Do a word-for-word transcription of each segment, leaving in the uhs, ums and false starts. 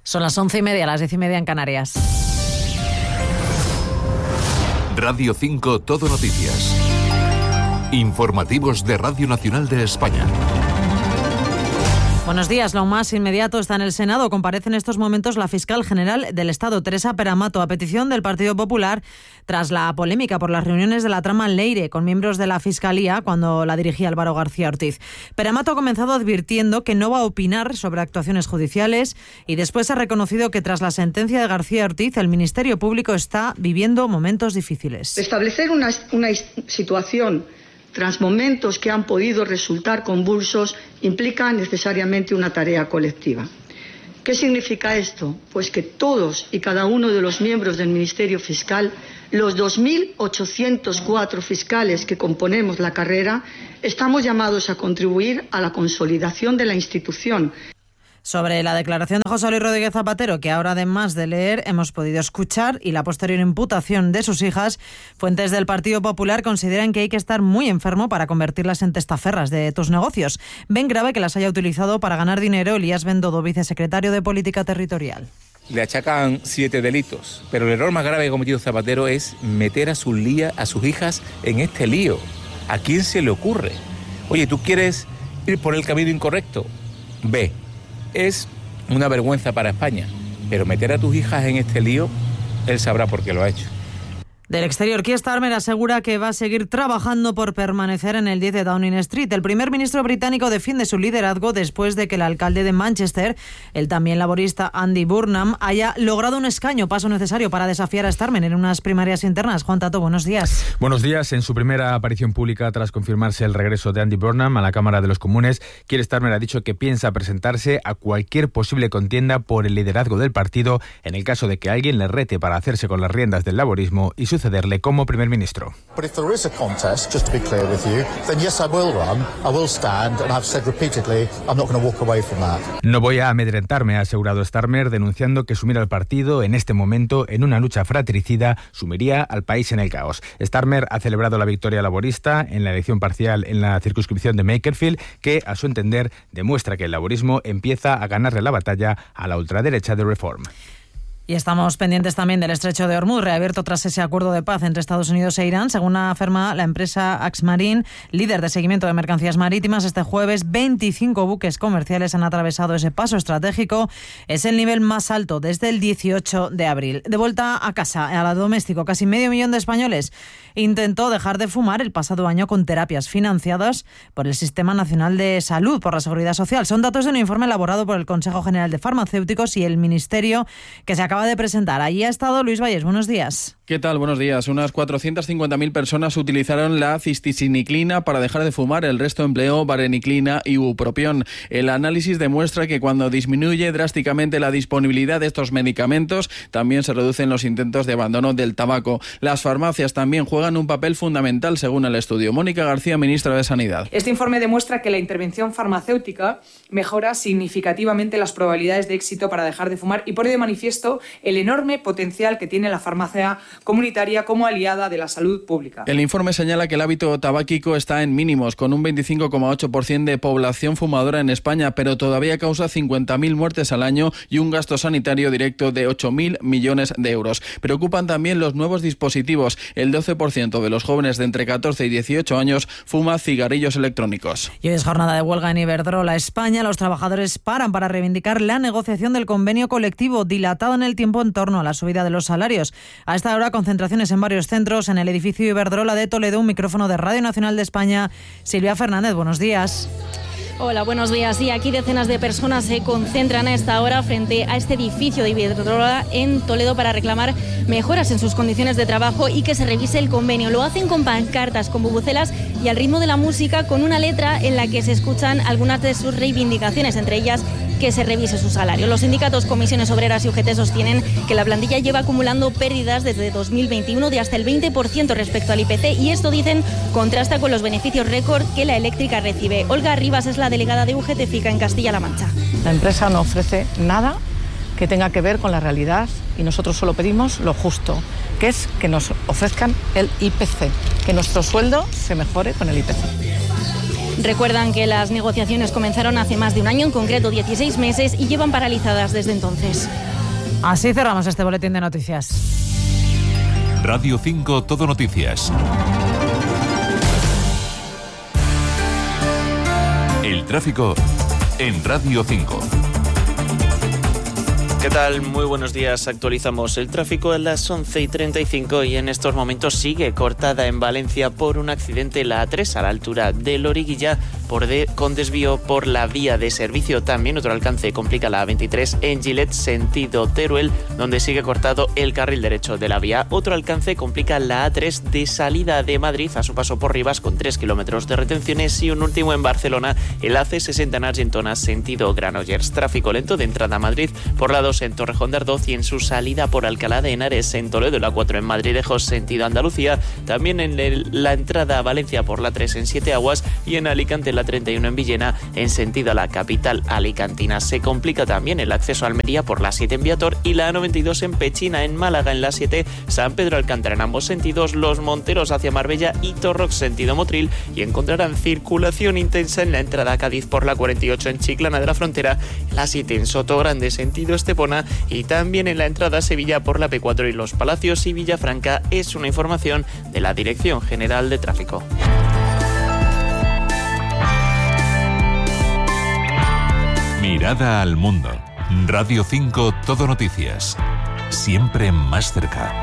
Son las once y media, las diez y media en Canarias. Radio cinco Todo Noticias. Informativos de Radio Nacional de España. Buenos días. Lo más inmediato está en el Senado. Comparece en estos momentos la fiscal general del Estado, Teresa Peramato, a petición del Partido Popular, tras la polémica por las reuniones de la trama Leire con miembros de la Fiscalía cuando la dirigía Álvaro García Ortiz. Peramato ha comenzado advirtiendo que no va a opinar sobre actuaciones judiciales y después ha reconocido que tras la sentencia de García Ortiz el Ministerio Público está viviendo momentos difíciles. Establecer una, una situación tras momentos que han podido resultar convulsos, implica necesariamente una tarea colectiva. ¿Qué significa esto? Pues que todos y cada uno de los miembros del Ministerio Fiscal, los dos mil ochocientos cuatro fiscales que componemos la carrera, estamos llamados a contribuir a la consolidación de la institución. Sobre la declaración de José Luis Rodríguez Zapatero, que ahora además de leer hemos podido escuchar, y la posterior imputación de sus hijas, fuentes del Partido Popular consideran que hay que estar muy enfermo para convertirlas en testaferras de tus negocios. Ven grave que las haya utilizado para ganar dinero. Elías Bendodo, vicesecretario de Política Territorial. Le achacan siete delitos, pero el error más grave que ha cometido Zapatero es meter a sus, lía, a sus hijas en este lío. ¿A quién se le ocurre? Oye, ¿tú quieres ir por el camino incorrecto? Ve. Es una vergüenza para España, pero meter a tus hijas en este lío, él sabrá por qué lo ha hecho. Del exterior, Keir Starmer asegura que va a seguir trabajando por permanecer en el diez de Downing Street. El primer ministro británico defiende su liderazgo después de que el alcalde de Manchester, el también laborista Andy Burnham, haya logrado un escaño, paso necesario para desafiar a Starmer en unas primarias internas. Juan Tato, buenos días. Buenos días. En su primera aparición pública tras confirmarse el regreso de Andy Burnham a la Cámara de los Comunes, Keir Starmer ha dicho que piensa presentarse a cualquier posible contienda por el liderazgo del partido en el caso de que alguien le rete para hacerse con las riendas del laborismo y su cederle como primer ministro. No voy a amedrentarme, ha asegurado Starmer, denunciando que sumir al partido en este momento en una lucha fratricida sumiría al país en el caos. Starmer ha celebrado la victoria laborista en la elección parcial en la circunscripción de Makerfield, que, a su entender, demuestra que el laborismo empieza a ganarle la batalla a la ultraderecha de Reform. Y estamos pendientes también del estrecho de Hormuz, reabierto tras ese acuerdo de paz entre Estados Unidos e Irán. Según afirma la empresa Axmarine, líder de seguimiento de mercancías marítimas, este jueves veinticinco buques comerciales han atravesado ese paso estratégico. Es el nivel más alto desde el dieciocho de abril. De vuelta a casa, a la doméstico, casi medio millón de españoles intentó dejar de fumar el pasado año con terapias financiadas por el Sistema Nacional de Salud, por la Seguridad Social. Son datos de un informe elaborado por el Consejo General de Farmacéuticos y el Ministerio, que se acaba de presentar. Allí ha estado Luis Valles. Buenos días. ¿Qué tal? Buenos días. Unas cuatrocientas cincuenta mil personas utilizaron la cisticiclina para dejar de fumar. El resto empleó vareniclina y bupropión. El análisis demuestra que cuando disminuye drásticamente la disponibilidad de estos medicamentos, también se reducen los intentos de abandono del tabaco. Las farmacias también juegan un papel fundamental, según el estudio. Mónica García, ministra de Sanidad. Este informe demuestra que la intervención farmacéutica mejora significativamente las probabilidades de éxito para dejar de fumar y pone de manifiesto el enorme potencial que tiene la farmacia comunitaria como aliada de la salud pública. El informe señala que el hábito tabáquico está en mínimos, con un veinticinco coma ocho por ciento de población fumadora en España, pero todavía causa cincuenta mil muertes al año y un gasto sanitario directo de ocho mil millones de euros. Preocupan también los nuevos dispositivos. El doce por ciento de los jóvenes de entre catorce y dieciocho años fuma cigarrillos electrónicos. Y hoy es jornada de huelga en Iberdrola, España. Los trabajadores paran para reivindicar la negociación del convenio colectivo dilatado en el tiempo en torno a la subida de los salarios. A esta hora, concentraciones en varios centros en el edificio Iberdrola de Toledo. Un micrófono de Radio Nacional de España. Silvia Fernández, buenos días. Hola, buenos días. Y aquí decenas de personas se concentran a esta hora frente a este edificio de Iberdrola en Toledo para reclamar mejoras en sus condiciones de trabajo y que se revise el convenio. Lo hacen con pancartas, con bubucelas y al ritmo de la música, con una letra en la que se escuchan algunas de sus reivindicaciones, entre ellas que se revise su salario. Los sindicatos, comisiones obreras y U G T sostienen que la plantilla lleva acumulando pérdidas desde dos mil veintiuno de hasta el veinte por ciento respecto al I P C y esto, dicen, contrasta con los beneficios récord que la eléctrica recibe. Olga Rivas es la delegada de U G T F I C A en Castilla-La Mancha. La empresa no ofrece nada que tenga que ver con la realidad y nosotros solo pedimos lo justo, que es que nos ofrezcan el I P C, que nuestro sueldo se mejore con el I P C. Recuerdan que las negociaciones comenzaron hace más de un año, en concreto dieciséis meses, y llevan paralizadas desde entonces. Así cerramos este boletín de noticias. Radio cinco Todo Noticias. El tráfico en Radio cinco. ¿Qué tal? Muy buenos días. Actualizamos el tráfico a las once y treinta y cinco y en estos momentos sigue cortada en Valencia por un accidente la A tres a la altura de Loriguilla por de, con desvío por la vía de servicio. También otro alcance complica la A veintitrés en Gilet sentido Teruel, donde sigue cortado el carril derecho de la vía. Otro alcance complica la A tres de salida de Madrid a su paso por Rivas con tres kilómetros de retenciones, y un último en Barcelona, el A C sesenta en Argentona sentido Granollers. Tráfico lento de entrada a Madrid por la dos en Torrejón de Ardoz y en su salida por Alcalá de Henares en Toledo, la cuatro en Madridejos sentido Andalucía, también en el, la entrada a Valencia por la tres en Siete Aguas, y en Alicante la treinta y uno en Villena en sentido a la capital alicantina. Se complica también el acceso a Almería por la siete en Viator y la A noventa y dos en Pechina. En Málaga en la siete San Pedro Alcántara en ambos sentidos, Los Monteros hacia Marbella y Torrox sentido Motril, y encontrarán circulación intensa en la entrada a Cádiz por la cuarenta y ocho en Chiclana de la Frontera, la siete en Sotogrande sentido Estepona, y también en la entrada a Sevilla por la P cuatro y Los Palacios y Villafranca. Es una información de la Dirección General de Tráfico. Mirada al mundo. Radio cinco Todo Noticias. Siempre más cerca.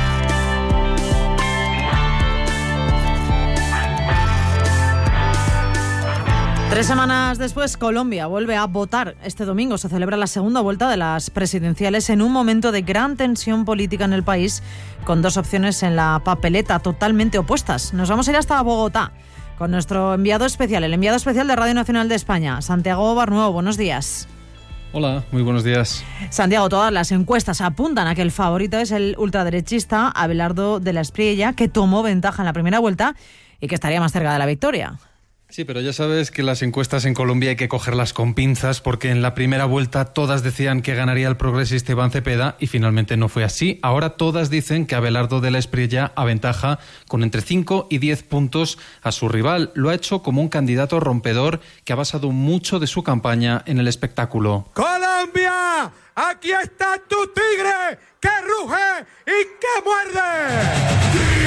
Tres semanas después, Colombia vuelve a votar. Este domingo se celebra la segunda vuelta de las presidenciales en un momento de gran tensión política en el país, con dos opciones en la papeleta totalmente opuestas. Nos vamos a ir hasta Bogotá con nuestro enviado especial, el enviado especial de Radio Nacional de España, Santiago Barnuevo. Buenos días. Hola, muy buenos días. Santiago, todas las encuestas apuntan a que el favorito es el ultraderechista Abelardo de la Espriella, que tomó ventaja en la primera vuelta y que estaría más cerca de la victoria. Sí, pero ya sabes que las encuestas en Colombia hay que cogerlas con pinzas, porque en la primera vuelta todas decían que ganaría el progresista Iván Cepeda y finalmente no fue así. Ahora todas dicen que Abelardo de la Espriella aventaja con entre cinco y diez puntos a su rival. Lo ha hecho como un candidato rompedor que ha basado mucho de su campaña en el espectáculo. ¡Colombia! ¡Aquí está tu tigre que ruge y que muerde!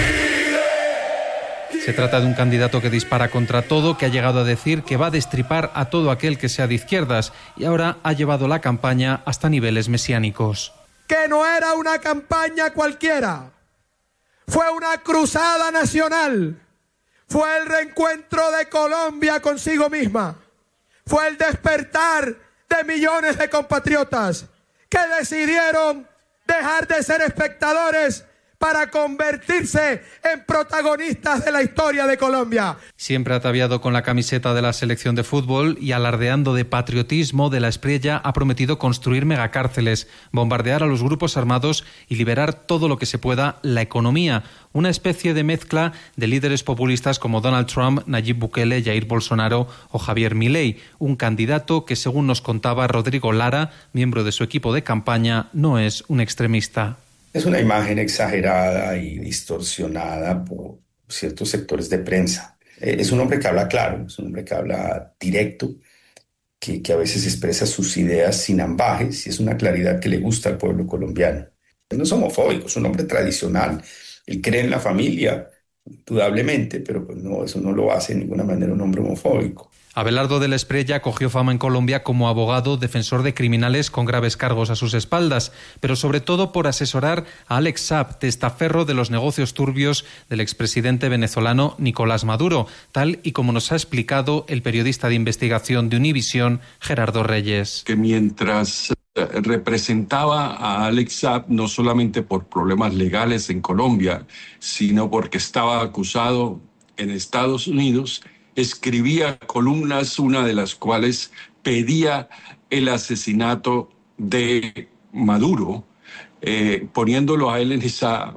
Se trata de un candidato que dispara contra todo, que ha llegado a decir que va a destripar a todo aquel que sea de izquierdas, y ahora ha llevado la campaña hasta niveles mesiánicos. Que no era una campaña cualquiera, fue una cruzada nacional, fue el reencuentro de Colombia consigo misma, fue el despertar de millones de compatriotas que decidieron dejar de ser espectadores para convertirse en protagonistas de la historia de Colombia. Siempre ataviado con la camiseta de la selección de fútbol y alardeando de patriotismo, de la Espriella ha prometido construir megacárceles, bombardear a los grupos armados y liberar todo lo que se pueda la economía. Una especie de mezcla de líderes populistas como Donald Trump, Nayib Bukele, Jair Bolsonaro o Javier Milei. Un candidato que, según nos contaba Rodrigo Lara, miembro de su equipo de campaña, no es un extremista. Es una imagen exagerada y distorsionada por ciertos sectores de prensa. Es un hombre que habla claro, es un hombre que habla directo, que, que a veces expresa sus ideas sin ambajes, y es una claridad que le gusta al pueblo colombiano. Él no es homofóbico, es un hombre tradicional. Él cree en la familia, indudablemente, pero pues no, eso no lo hace de ninguna manera un hombre homofóbico. Abelardo de la Espriella cogió fama en Colombia como abogado defensor de criminales con graves cargos a sus espaldas, pero sobre todo por asesorar a Alex Saab, testaferro de los negocios turbios del expresidente venezolano Nicolás Maduro, tal y como nos ha explicado el periodista de investigación de Univisión, Gerardo Reyes. Que mientras representaba a Alex Saab no solamente por problemas legales en Colombia, sino porque estaba acusado en Estados Unidos, escribía columnas, una de las cuales pedía el asesinato de Maduro, eh, poniéndolo a él en esa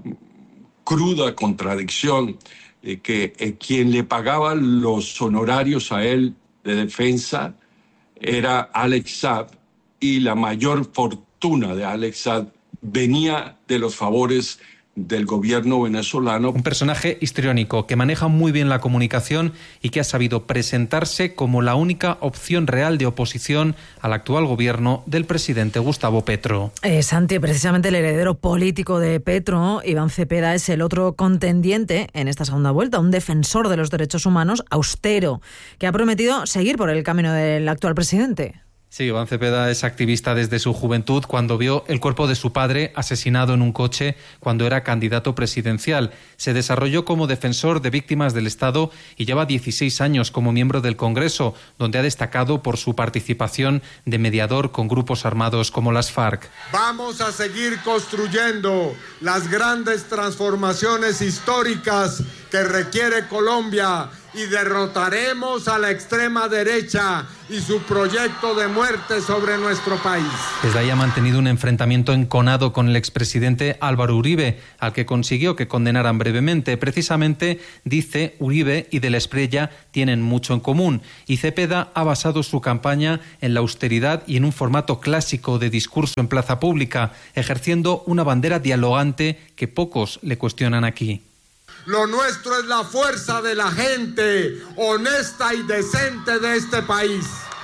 cruda contradicción de que eh, quien le pagaba los honorarios a él de defensa era Alex Saab, y la mayor fortuna de Alex Saab venía de los favores del gobierno venezolano. Un personaje histriónico que maneja muy bien la comunicación y que ha sabido presentarse como la única opción real de oposición al actual gobierno del presidente Gustavo Petro. Eh, Santi, precisamente el heredero político de Petro, Iván Cepeda, es el otro contendiente en esta segunda vuelta, un defensor de los derechos humanos austero, que ha prometido seguir por el camino del actual presidente. Sí, Iván Cepeda es activista desde su juventud, cuando vio el cuerpo de su padre asesinado en un coche cuando era candidato presidencial. Se desarrolló como defensor de víctimas del Estado y lleva dieciséis años como miembro del Congreso, donde ha destacado por su participación de mediador con grupos armados como las FARC. Vamos a seguir construyendo las grandes transformaciones históricas que requiere Colombia y derrotaremos a la extrema derecha y su proyecto de muerte sobre nuestro país. Desde ahí ha mantenido un enfrentamiento enconado con el expresidente Álvaro Uribe, al que consiguió que condenaran brevemente. Precisamente, dice, Uribe y de la Espriella tienen mucho en común, y Cepeda ha basado su campaña en la austeridad y en un formato clásico de discurso en plaza pública, ejerciendo una bandera dialogante que pocos le cuestionan aquí. Lo nuestro es la fuerza de la gente honesta y decente de este país.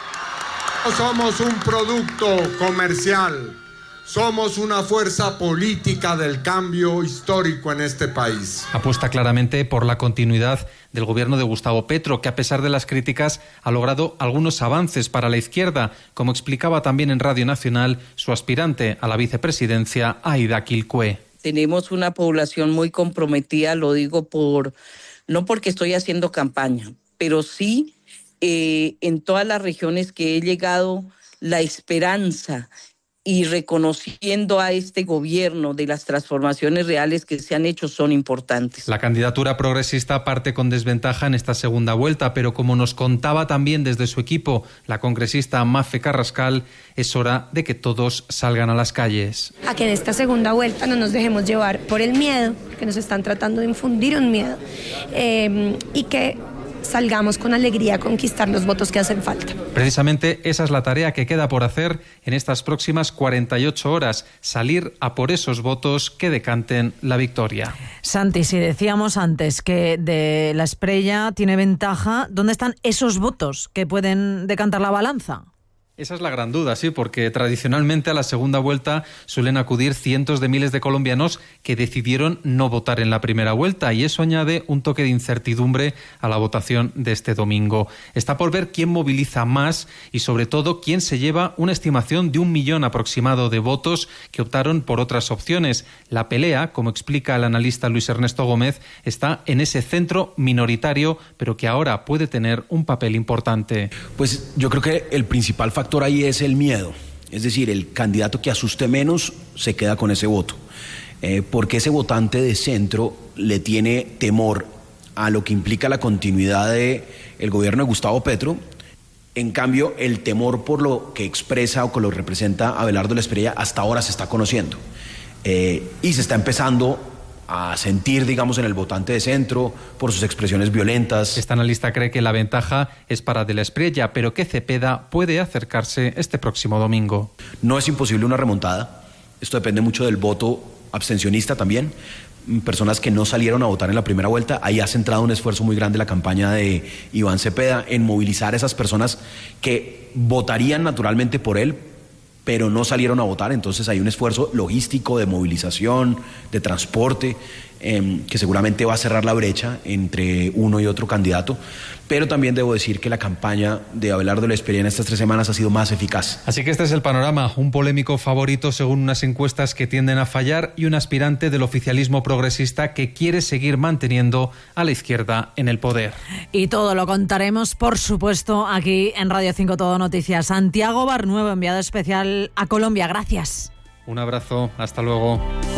No somos un producto comercial, somos una fuerza política del cambio histórico en este país. Apuesta claramente por la continuidad del gobierno de Gustavo Petro, que a pesar de las críticas ha logrado algunos avances para la izquierda, como explicaba también en Radio Nacional su aspirante a la vicepresidencia, Aida Quilcue. Tenemos una población muy comprometida, lo digo por no porque estoy haciendo campaña, pero sí eh, en todas las regiones que he llegado, la esperanza y reconociendo a este gobierno de las transformaciones reales que se han hecho son importantes. La candidatura progresista parte con desventaja en esta segunda vuelta, pero como nos contaba también desde su equipo la congresista Mafe Carrascal, es hora de que todos salgan a las calles. A que en esta segunda vuelta no nos dejemos llevar por el miedo, que nos están tratando de infundir un miedo, eh, y que salgamos con alegría a conquistar los votos que hacen falta. Precisamente esa es la tarea que queda por hacer en estas próximas cuarenta y ocho horas, salir a por esos votos que decanten la victoria. Santi, si decíamos antes que de la Espriella tiene ventaja, ¿dónde están esos votos que pueden decantar la balanza? Esa es la gran duda, sí, porque tradicionalmente a la segunda vuelta suelen acudir cientos de miles de colombianos que decidieron no votar en la primera vuelta, y eso añade un toque de incertidumbre a la votación de este domingo. Está por ver quién moviliza más y, sobre todo, quién se lleva una estimación de un millón aproximado de votos que optaron por otras opciones. La pelea, como explica el analista Luis Ernesto Gómez, está en ese centro minoritario, pero que ahora puede tener un papel importante. Pues yo creo que el principal factor ahí es el miedo, es decir, el candidato que asuste menos se queda con ese voto, eh, porque ese votante de centro le tiene temor a lo que implica la continuidad de el gobierno de Gustavo Petro. En cambio, el temor por lo que expresa o que lo representa Abelardo de la Espriella hasta ahora se está conociendo, eh, y se está empezando a sentir, digamos, en el votante de centro por sus expresiones violentas. Este analista cree que la ventaja es para de la Espriella, pero que Cepeda puede acercarse este próximo domingo. No es imposible una remontada. Esto depende mucho del voto abstencionista también. Personas que no salieron a votar en la primera vuelta. Ahí ha centrado un esfuerzo muy grande la campaña de Iván Cepeda en movilizar a esas personas que votarían naturalmente por él, pero no salieron a votar. Entonces hay un esfuerzo logístico de movilización, de transporte, eh, que seguramente va a cerrar la brecha entre uno y otro candidato. Pero también debo decir que la campaña de Abelardo de la Espriella en estas tres semanas ha sido más eficaz. Así que este es el panorama, un polémico favorito según unas encuestas que tienden a fallar y un aspirante del oficialismo progresista que quiere seguir manteniendo a la izquierda en el poder. Y todo lo contaremos, por supuesto, aquí en Radio cinco Todo Noticias. Santiago Barnuevo, enviado especial a Colombia. Gracias. Un abrazo, hasta luego.